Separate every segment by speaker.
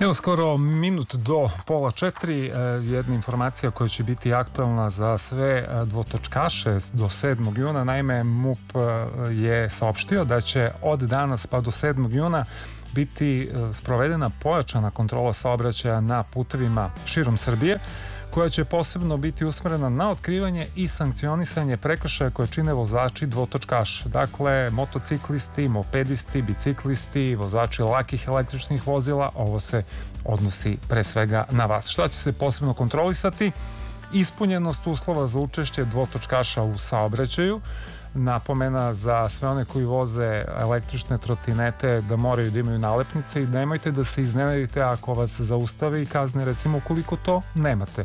Speaker 1: Evo skoro minut do pola 4, jedna informacija koja će biti aktualna za sve dvotočkaše do 7. juna. Naime, MUP je saopštio da će od danas pa do 7. juna biti sprovedena pojačana kontrola saobraćaja na putevima širom Srbije, koja će posebno biti usmerena na otkrivanje i sankcionisanje prekršaja koje čine vozači dvotočkaša. Dakle, motociklisti, mopedisti, biciklisti, vozači lakih električnih vozila, ovo se odnosi pre svega na vas. Šta će se posebno kontrolisati? Ispunjenost uslova za učešće dvotočkaša u saobraćaju, napomena za sve one koji voze električne trotinete da moraju da imaju nalepnice i nemojte da se iznenadite ako vas zaustavi i kazne, recimo, ukoliko to nemate.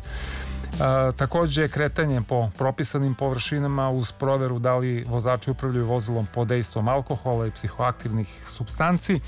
Speaker 1: Takođe, kretanje po propisanim površinama uz proveru da li vozači upravljaju vozilom pod dejstvom alkohola i psihoaktivnih supstanci.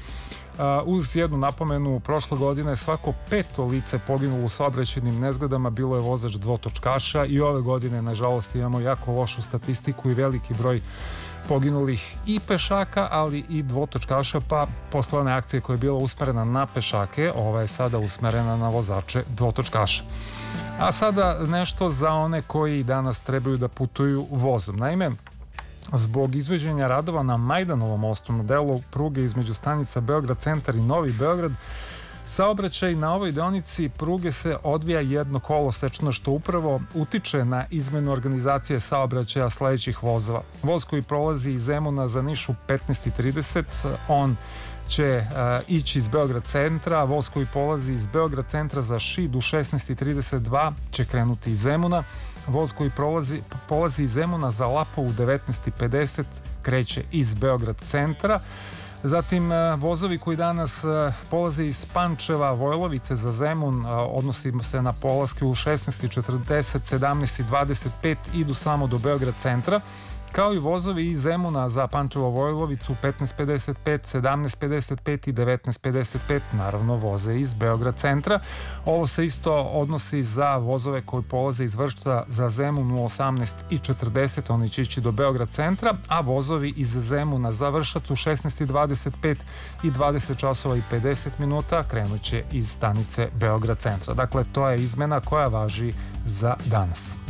Speaker 1: Uz jednu napomenu, prošle godine svako 5. lice poginulo u saobraćajnim nezgodama bilo je vozač dvotočkaša i ove godine, nažalost, imamo jako lošu statistiku i veliki broj poginulih i pešaka, ali i dvotočkaša, pa posle one akcije koja je bila usmerena na pešake, ova je sada usmerena na vozače dvotočkaša. A sada nešto za one koji danas trebaju da putuju vozom. Naime, zbog izvođenja radova na Majdanovom mostu na delu pruge između stanica Beograd centar i Novi Beograd, saobraćaj na ovoj deonici pruge se odvija jednokolosečno, što upravo utiče na izmenu organizacije saobraćaja sledećih vozova. Voz koji prolazi iz Zemuna za Niš u 15:30, on će ići iz Beograd centra, a voz koji polazi iz Beograd centra za Šid u 16:32 će krenuti iz Zemuna. Voz koji polazi iz Zemuna za Lapovu u 19:50 kreće iz Beograd centra. Zatim, vozovi koji danas polaze iz Pančeva, Vojlovice za Zemun, odnosimo se na polaske u 16:40, 17:25, idu samo do Beograd centra, kao i vozovi iz Zemuna za Pančevo Vojlovicu 15:55, 17:55 i 19:55, naravno voze iz Beograd centra. Ovo se isto odnosi za vozove koji polaze iz Vršca za Zemun u 18:40, oni će ići do Beograd centra, a vozovi iz Zemuna za Vršac u 16:25 i 20:50 krenuće iz stanice Beograd centra. Dakle, to je izmena koja važi za danas.